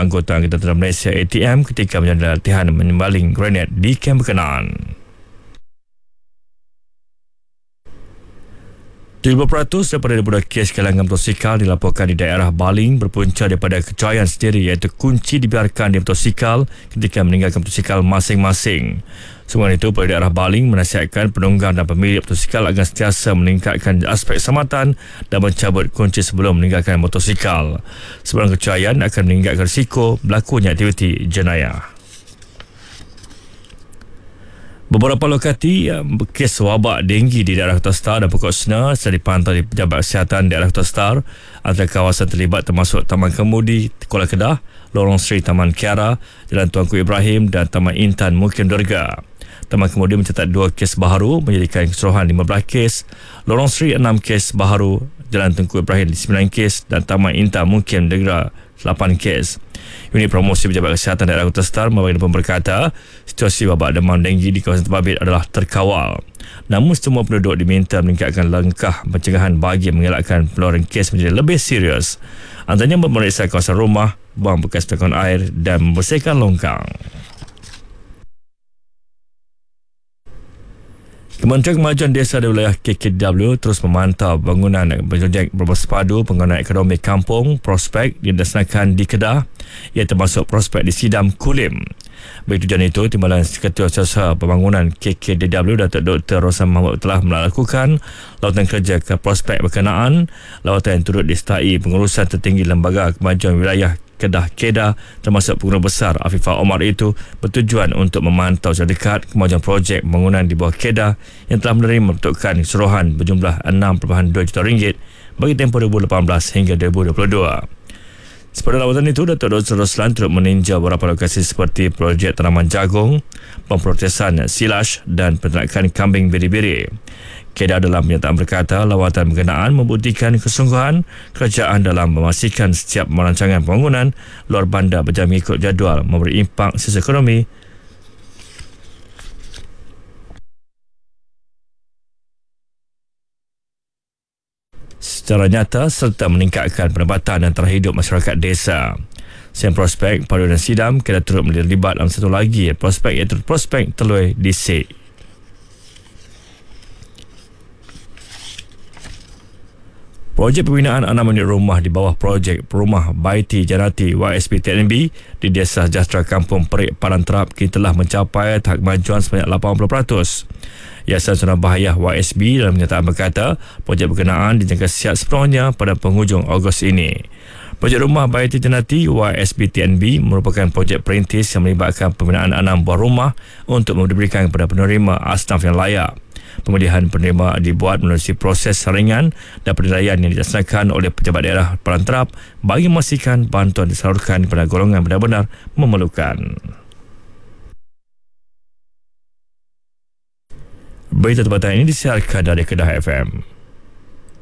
anggota Angkatan Tentera Malaysia ATM ketika menjalani latihan menyembaling granat di kem berkenaan. 30% daripada budak kes kehilangan motosikal dilaporkan di daerah Baling berpunca daripada kejayaan sendiri, iaitu kunci dibiarkan di motosikal ketika meninggalkan motosikal masing-masing. Sementara itu, Polis daerah Baling menasihatkan penunggang dan pemilik motosikal agar sentiasa meningkatkan aspek selamatan dan mencabut kunci sebelum meninggalkan motosikal. Sebelum kejayaan akan meninggalkan risiko berlakunya aktiviti jenayah. Beberapa lokasi kes wabak denggi di daerah Kota Star dan Pokok Sena sedang dipantau di Pejabat Kesihatan daerah Kota Star. Antara kawasan terlibat termasuk Taman Kemudi, Kuala Kedah, Lorong Sri Taman Kiara, Jalan Tuanku Ibrahim dan Taman Intan Mukim Derga. Taman Kemudi mencatat 2 kes baharu menjadikan keseluruhan 15 kes, Lorong Sri 6 kes baharu, Jalan Tuanku Ibrahim 9 kes dan Taman Intan Mukim Derga 8 kes. Unit Promosi Pejabat Kesihatan daerah Kota Star pun berkata situasi wabak demam denggi di kawasan terbabit adalah terkawal. Namun semua penduduk diminta meningkatkan langkah pencegahan bagi mengelakkan penularan kes menjadi lebih serius. Antaranya memeriksa kawasan rumah, buang bekas tekanan air dan membersihkan longkang. Kementerian Kemajuan Desa di wilayah KKDW terus memantau bangunan projek bersepadu pembangunan ekonomi kampung prospek dilaksanakan di Kedah, ia termasuk prospek di Sidam Kulim. Bagi tujuan itu, Timbalan Ketua Usaha Pembangunan KKDW Datuk Dr. Rosan Mahmud telah melakukan lawatan kerja ke prospek berkenaan. Lawatan yang turut disertai pengurusan tertinggi Lembaga Kemajuan Wilayah Kedah KEDA termasuk pengguna besar Afifah Omar itu bertujuan untuk memantau secara dekat kemajuan projek pembangunan di bawah KEDA yang telah menerima peruntukan keseluruhan berjumlah 6.2 juta ringgit bagi tempoh 2018 hingga 2022. Sepada lawatan itu, Datuk Dr. Roslan turut meninjau beberapa lokasi seperti projek tanaman jagung, pemprosesan silage dan peternakan kambing biri-biri. KEDA dalam pernyataan berkata lawatan berkenaan membuktikan kesungguhan kerajaan dalam memastikan setiap perancangan pembangunan luar bandar berjalan mengikut jadual memberi impak sisi ekonomi secara nyata serta meningkatkan pendapatan dan taraf hidup masyarakat desa. Selain prospek Padu dan Sidam, KEDA turut terlibat dalam satu lagi prospek iaitu prospek Telui Disik. Projek pembinaan 6 unit rumah di bawah projek Rumah Baiti Janati YSP-TNB di Desa Sejahtera Kampung Perik Padang Terap kini telah mencapai tahap kemajuan sebanyak 80%. Yayasan Sunnah Bahayah YSB dalam pernyataan berkata projek berkenaan dijangka siap sepenuhnya pada penghujung Ogos ini. Projek Rumah Baiti Janati YSP-TNB merupakan projek perintis yang melibatkan pembinaan 6 buah rumah untuk diberikan kepada penerima asnaf yang layak. Pemilihan penerima dibuat melalui proses saringan dan penilaian yang dilaksanakan oleh pejabat daerah Padang Terap bagi memastikan bantuan disalurkan kepada golongan benar-benar memerlukan. Berita tempatan ini disiarkan dari Kedah FM.